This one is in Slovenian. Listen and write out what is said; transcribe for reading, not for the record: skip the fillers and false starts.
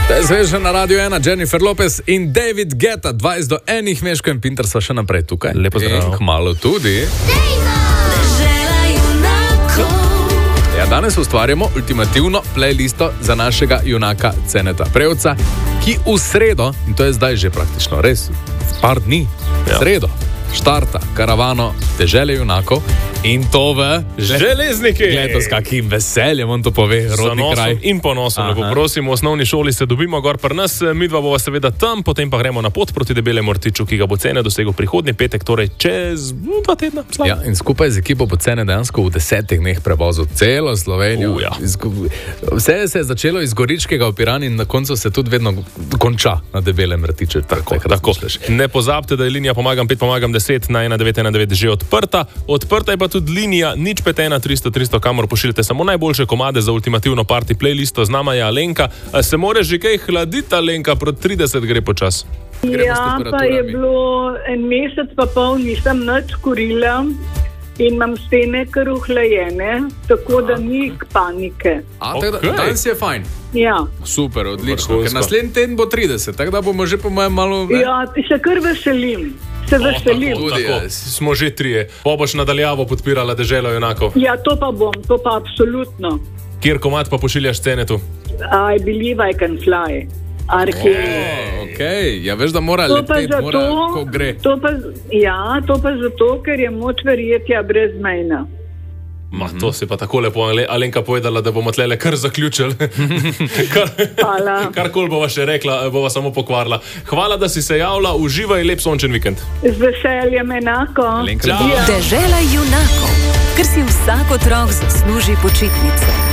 To je sveže na Radio 1, Jennifer Lopez in David Guetta, 20:01, Meško in Pinter sva še naprej tukaj. Lepo zdrav. Kmalu tudi. Ja, danes ustvarjamo ultimativno playlisto za našega junaka Ceneta Prevca, ki v sredo, in to je zdaj že praktično res, par dni, sredo, štarta karavano Dežele junakov in to v Železniki. Letos, s kakim veseljem on to pove, rodni kraj. In ponosom, lepo prosim, v osnovni šoli se dobimo gor pri nas, midva bova seveda tam, potem pa gremo na pot proti Debelemu rtiču, ki ga bo Cene dosegel prihodnji petek, torej čez 2 tedna. Ja, in skupaj z ekipo bo Cene dejansko v 10 dneh prevozil celo Slovenijo. Vse se je začelo iz Goričkega v Piran in na koncu se tudi vedno konča na Debelem rtiču. Tako. Ne pozabite, da je linija Pomagam 5, Pomagam 10 na 1919 že odprta. Odprta je pa tudi linija 051 300 300, kamor pošiljate samo najboljše komade za ultimativno party playlisto. Z nama je Alenka. Se more že kaj hladiti, Alenka, proti 30 gre počas? Ja, pa je bilo 1 mesec pa pol, nisem nič kurila in imam stene kar uhlajene, tako da ni panike. Danes je fajn. Ja. Super, odlično, ker naslednji teden bo 30, tako da bomo že po mojem malo... Ja, se kar veselim. Tako, smo že 3. Pa boš nadaljavo podpirala Deželo junakov? Ja, to pa absolutno. Kjer komad pa pošiljaš Cenetu? I believe I can fly. Ja, veš, da mora leteti, ko gre. To pa zato, ker je moč verjetja brezmejna. To si pa tako lepo, Alenka, povedala, da bomo tlele kar zaključili. Karkoli bova še rekla, bova samo pokvarila. Hvala, da si se javila, uživaj, lep sončen vikend. Z veseljem enako. Dežela junakov, ker si vsak otrok zasluži počitnice.